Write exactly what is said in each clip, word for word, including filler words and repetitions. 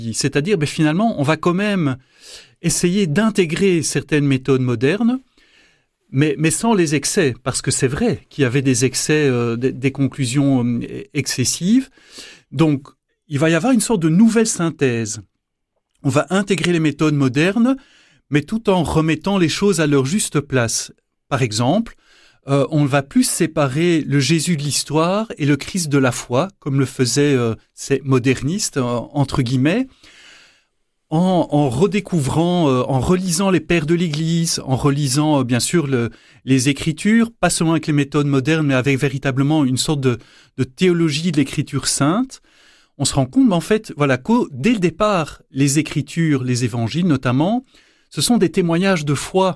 C'est-à-dire, ben, finalement, on va quand même essayer d'intégrer certaines méthodes modernes, mais, mais sans les excès, parce que c'est vrai qu'il y avait des excès, euh, des, des conclusions euh, excessives. Donc, il va y avoir une sorte de nouvelle synthèse. On va intégrer les méthodes modernes, mais tout en remettant les choses à leur juste place. Par exemple, euh, on ne va plus séparer le Jésus de l'histoire et le Christ de la foi, comme le faisaient euh, ces modernistes, euh, entre guillemets, en, en redécouvrant, euh, en relisant les pères de l'Église, en relisant euh, bien sûr le, les Écritures, pas seulement avec les méthodes modernes, mais avec véritablement une sorte de, de théologie de l'Écriture sainte. On se rend compte, en fait, voilà, qu'au, dès le départ, les Écritures, les Évangiles notamment, ce sont des témoignages de foi.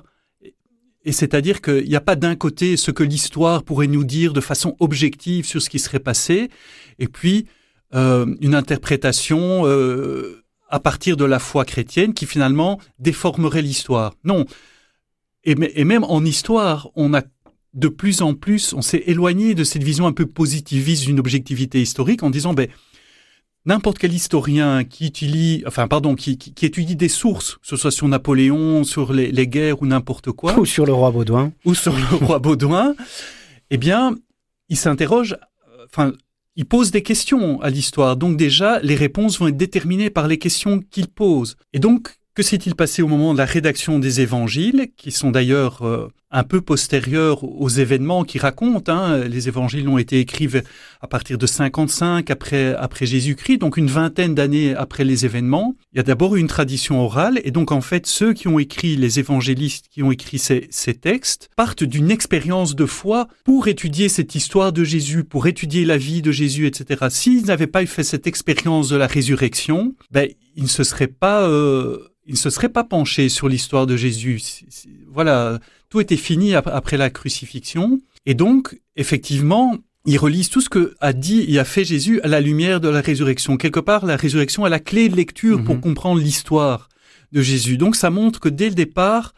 Et c'est-à-dire qu'il n'y a pas d'un côté ce que l'histoire pourrait nous dire de façon objective sur ce qui serait passé, et puis euh, une interprétation euh, à partir de la foi chrétienne qui finalement déformerait l'histoire. Non. Et, et même en histoire, on a de plus en plus, on s'est éloigné de cette vision un peu positiviste d'une objectivité historique en disant, ben, n'importe quel historien qui utilise, enfin, pardon, qui, qui, qui étudie des sources, que ce soit sur Napoléon, sur les, les guerres ou n'importe quoi. Ou sur le roi Baudouin. Ou sur le roi Baudouin. Eh bien, il s'interroge, enfin, il pose des questions à l'histoire. Donc déjà, les réponses vont être déterminées par les questions qu'il pose. Et donc, que s'est-il passé au moment de la rédaction des évangiles, qui sont d'ailleurs euh, un peu postérieurs aux événements qui racontent, hein, les évangiles ont été écrits à partir de cinquante-cinq après, après Jésus-Christ, donc une vingtaine d'années après les événements. Il y a d'abord une tradition orale, et donc en fait, ceux qui ont écrit, les évangélistes qui ont écrit ces, ces textes, partent d'une expérience de foi pour étudier cette histoire de Jésus, pour étudier la vie de Jésus, et cetera. S'ils n'avaient pas fait cette expérience de la résurrection, ben, ils ne se seraient pas... Euh, Il ne se serait pas penché sur l'histoire de Jésus. Voilà, tout était fini après la crucifixion. Et donc, effectivement, ils relisent tout ce que a dit et a fait Jésus à la lumière de la résurrection. Quelque part, la résurrection est la clé de lecture mmh. pour comprendre l'histoire de Jésus. Donc, ça montre que dès le départ,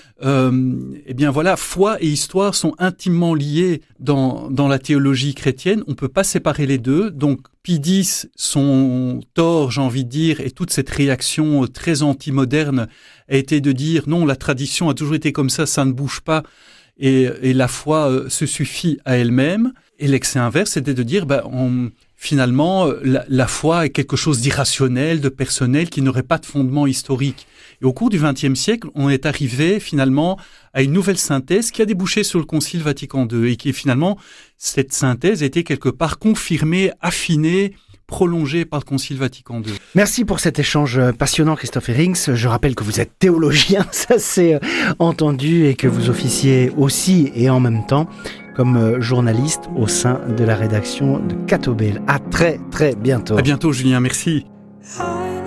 euh, eh bien voilà, foi et histoire sont intimement liées dans, dans la théologie chrétienne. On ne peut pas séparer les deux. Donc, Pie X, son tort, j'ai envie de dire, et toute cette réaction très anti-moderne a été de dire non, la tradition a toujours été comme ça, ça ne bouge pas, et, et la foi euh, se suffit à elle-même. Et l'excès inverse, c'était de dire, ben, on, finalement, la, la foi est quelque chose d'irrationnel, de personnel, qui n'aurait pas de fondement historique. Et au cours du vingtième siècle, on est arrivé finalement à une nouvelle synthèse qui a débouché sur le Concile Vatican deux et qui finalement, cette synthèse a été quelque part confirmée, affinée, prolongée par le Concile Vatican deux. Merci pour cet échange passionnant, Christophe Herrings. Je rappelle que vous êtes théologien, ça c'est entendu, et que vous officiez aussi et en même temps comme journaliste au sein de la rédaction de Catobel. À très très bientôt. À bientôt, Julien, merci.